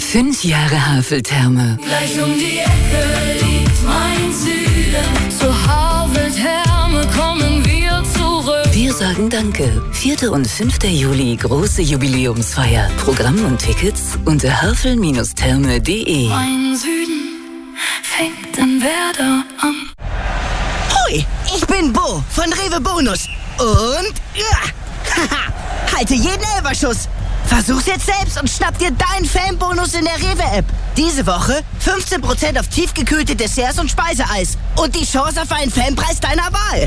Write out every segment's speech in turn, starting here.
5 Jahre Haveltherme. Gleich um die Ecke liegt mein Süden. Zur Haveltherme kommen wir zurück. Wir sagen Danke. 4. und 5. Juli, große Jubiläumsfeier. Programm und Tickets unter havel-therme.de. Mein Süden fängt in Werder an. Hoi, ich bin Bo von Rewe Bonus. Und halte jeden Elferschuss. Versuch's jetzt selbst und schnapp dir deinen Fanbonus in der Rewe-App. Diese Woche 15% auf tiefgekühlte Desserts und Speiseeis. Und die Chance auf einen Fanpreis deiner Wahl.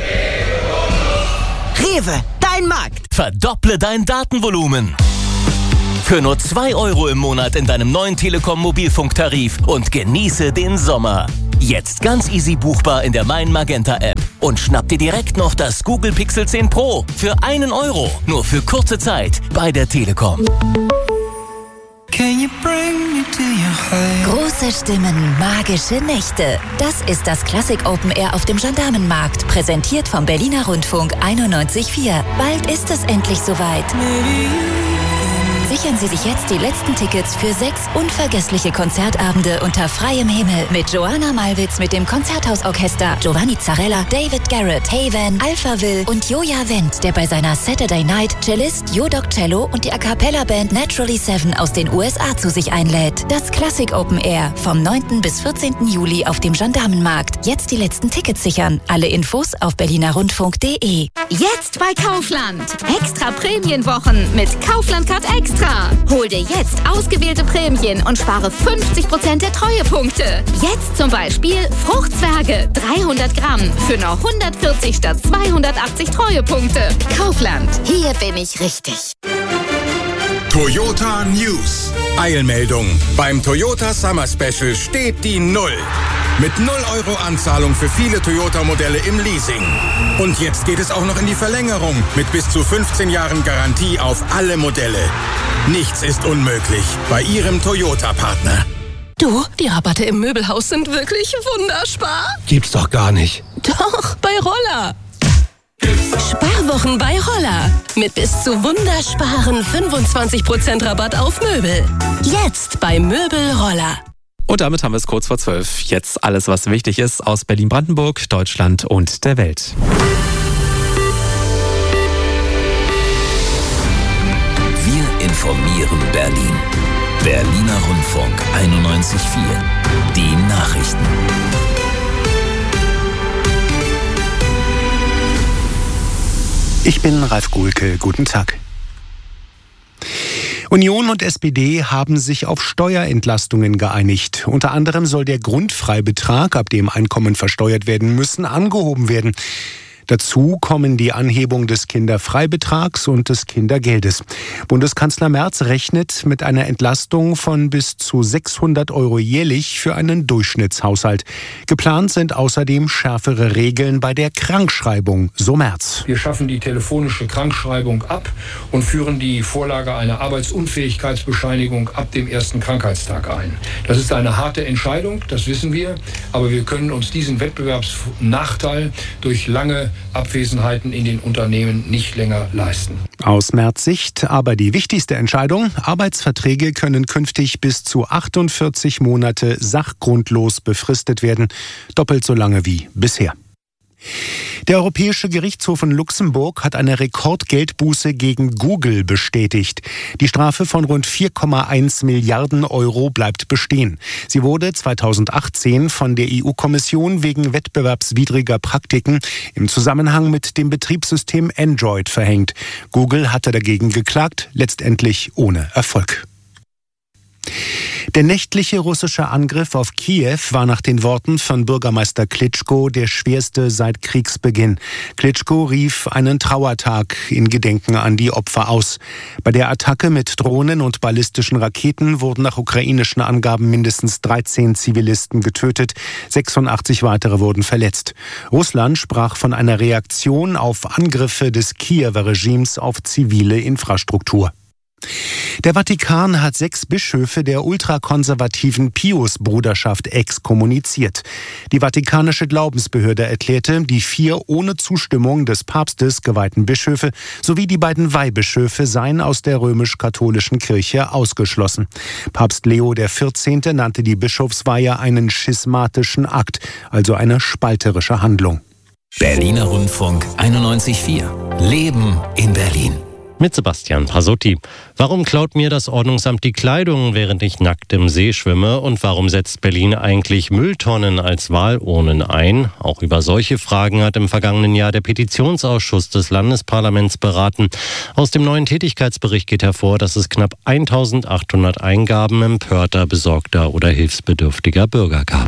Rewe, dein Markt. Verdopple dein Datenvolumen. Für nur 2 € im Monat in deinem neuen Telekom-Mobilfunktarif und genieße den Sommer. Jetzt ganz easy buchbar in der Mein Magenta App. Und schnapp dir direkt noch das Google Pixel 10 Pro für 1 €. Nur für kurze Zeit bei der Telekom. Große Stimmen, magische Nächte. Das ist das Classic Open Air auf dem Gendarmenmarkt, präsentiert vom Berliner Rundfunk 91.4. Bald ist es endlich soweit. Sichern Sie sich jetzt die letzten Tickets für 6 unvergessliche Konzertabende unter freiem Himmel mit Joanna Malwitz mit dem Konzerthausorchester, Giovanni Zarella, David Garrett, Haven, Alphaville und Joja Wendt, der bei seiner Saturday Night Cellist Jodok Cello und die A Cappella Band Naturally 7 aus den USA zu sich einlädt. Das Classic Open Air vom 9. bis 14. Juli auf dem Gendarmenmarkt. Jetzt die letzten Tickets sichern. Alle Infos auf berlinerrundfunk.de. Jetzt bei Kaufland. Extra Prämienwochen mit Kaufland Card Extra. Hol dir jetzt ausgewählte Prämien und spare 50% der Treuepunkte. Jetzt zum Beispiel Fruchtzwerge 300 Gramm für nur 140 statt 280 Treuepunkte. Kaufland. Hier bin ich richtig. Toyota News. Eilmeldung. Beim Toyota Summer Special steht die 0. Mit 0 € Anzahlung für viele Toyota-Modelle im Leasing. Und jetzt geht es auch noch in die Verlängerung mit bis zu 15 Jahren Garantie auf alle Modelle. Nichts ist unmöglich bei Ihrem Toyota-Partner. Du, die Rabatte im Möbelhaus sind wirklich wunderbar. Gibt's doch gar nicht. Doch, bei Roller. Sparwochen bei Roller. Mit bis zu wundersparen 25% Rabatt auf Möbel. Jetzt bei Möbel Roller. Und damit haben wir es kurz vor 12. Jetzt alles, was wichtig ist aus Berlin-Brandenburg, Deutschland und der Welt. Wir informieren Berlin. Berliner Rundfunk 91.4. Die Nachrichten. Ich bin Ralf Guhlke. Guten Tag. Union und SPD haben sich auf Steuerentlastungen geeinigt. Unter anderem soll der Grundfreibetrag, ab dem Einkommen versteuert werden müssen, angehoben werden. Dazu kommen die Anhebung des Kinderfreibetrags und des Kindergeldes. Bundeskanzler Merz rechnet mit einer Entlastung von bis zu 600 € jährlich für einen Durchschnittshaushalt. Geplant sind außerdem schärfere Regeln bei der Krankschreibung, so Merz. Wir schaffen die telefonische Krankschreibung ab und führen die Vorlage einer Arbeitsunfähigkeitsbescheinigung ab dem ersten Krankheitstag ein. Das ist eine harte Entscheidung, das wissen wir, aber wir können uns diesen Wettbewerbsnachteil durch lange Abwesenheiten in den Unternehmen nicht länger leisten. Aus Merz Sicht aber die wichtigste Entscheidung: Arbeitsverträge können künftig bis zu 48 Monate sachgrundlos befristet werden, doppelt so lange wie bisher. Der Europäische Gerichtshof in Luxemburg hat eine Rekordgeldbuße gegen Google bestätigt. Die Strafe von rund 4,1 Milliarden € bleibt bestehen. Sie wurde 2018 von der EU-Kommission wegen wettbewerbswidriger Praktiken im Zusammenhang mit dem Betriebssystem Android verhängt. Google hatte dagegen geklagt, letztendlich ohne Erfolg. Der nächtliche russische Angriff auf Kiew war nach den Worten von Bürgermeister Klitschko der schwerste seit Kriegsbeginn. Klitschko rief einen Trauertag in Gedenken an die Opfer aus. Bei der Attacke mit Drohnen und ballistischen Raketen wurden nach ukrainischen Angaben mindestens 13 Zivilisten getötet, 86 weitere wurden verletzt. Russland sprach von einer Reaktion auf Angriffe des Kiewer Regimes auf zivile Infrastruktur. Der Vatikan hat 6 Bischöfe der ultrakonservativen Pius-Bruderschaft exkommuniziert. Die vatikanische Glaubensbehörde erklärte, die 4 ohne Zustimmung des Papstes geweihten Bischöfe sowie die beiden Weihbischöfe seien aus der römisch-katholischen Kirche ausgeschlossen. Papst Leo XIV. Nannte die Bischofsweihe einen schismatischen Akt, also eine spalterische Handlung. Berliner Rundfunk 91.4. Leben in Berlin. Mit Sebastian Pasotti. Warum klaut mir das Ordnungsamt die Kleidung, während ich nackt im See schwimme? Und warum setzt Berlin eigentlich Mülltonnen als Wahlurnen ein? Auch über solche Fragen hat im vergangenen Jahr der Petitionsausschuss des Landesparlaments beraten. Aus dem neuen Tätigkeitsbericht geht hervor, dass es knapp 1800 Eingaben empörter, besorgter oder hilfsbedürftiger Bürger gab.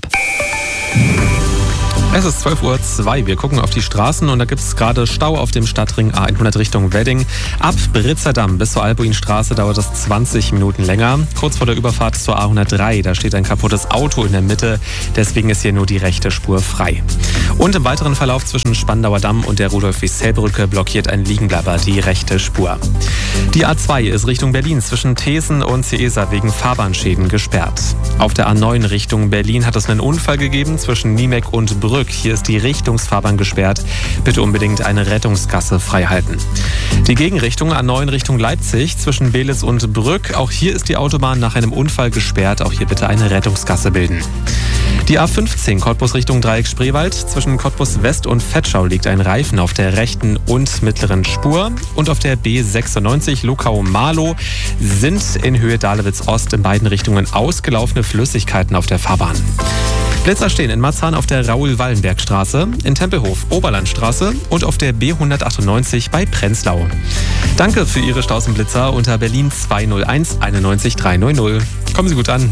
Es ist 12.02 Uhr. Wir gucken auf die Straßen und da gibt es gerade Stau auf dem Stadtring A100 Richtung Wedding. Ab Britzerdamm bis zur Albuinstraße dauert es 20 Minuten länger. Kurz vor der Überfahrt zur A103, da steht ein kaputtes Auto in der Mitte. Deswegen ist hier nur die rechte Spur frei. Und im weiteren Verlauf zwischen Spandauer Damm und der Rudolf-Wiesel-Brücke blockiert ein Liegenbleiber die rechte Spur. Die A2 ist Richtung Berlin zwischen Thesen und Ciesa wegen Fahrbahnschäden gesperrt. Auf der A9 Richtung Berlin hat es einen Unfall gegeben zwischen Niemek und Brück. Hier ist die Richtungsfahrbahn gesperrt. Bitte unbedingt eine Rettungsgasse freihalten. Die Gegenrichtung A9 Richtung Leipzig zwischen Beelitz und Brück. Auch hier ist die Autobahn nach einem Unfall gesperrt. Auch hier bitte eine Rettungsgasse bilden. Die A15 Cottbus Richtung Dreieck Spreewald. Zwischen Cottbus West und Vetschau liegt ein Reifen auf der rechten und mittleren Spur. Und auf der B96 Luckau-Marlow sind in Höhe Dahlewitz Ost in beiden Richtungen ausgelaufene Flüssigkeiten auf der Fahrbahn. Blitzer stehen in Marzahn auf der Raoul-Wallenberg-Straße, in Tempelhof Oberlandstraße und auf der B198 bei Prenzlau. Danke für Ihre Stausenblitzer unter Berlin 201 91 300. Kommen Sie gut an.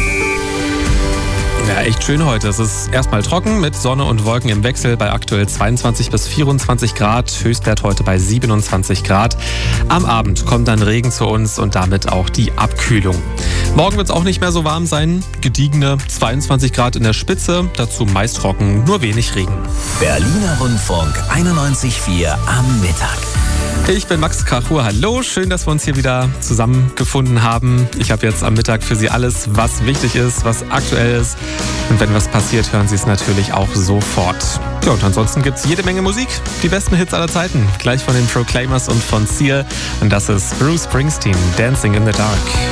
Ja, echt schön heute. Es ist erstmal trocken mit Sonne und Wolken im Wechsel bei aktuell 22 bis 24 Grad. Höchstwert heute bei 27 Grad. Am Abend kommt dann Regen zu uns und damit auch die Abkühlung. Morgen wird es auch nicht mehr so warm sein. Gediegene 22 Grad in der Spitze. Dazu meist trocken, nur wenig Regen. Berliner Rundfunk 91.4 am Mittag. Ich bin Max Kachur. Hallo, schön, dass wir uns hier wieder zusammengefunden haben. Ich habe jetzt am Mittag für Sie alles, was wichtig ist, was aktuell ist. Und wenn was passiert, hören Sie es natürlich auch sofort. Ja, und ansonsten gibt es jede Menge Musik. Die besten Hits aller Zeiten. Gleich von den Proclaimers und von Seal. Und das ist Bruce Springsteen, Dancing in the Dark.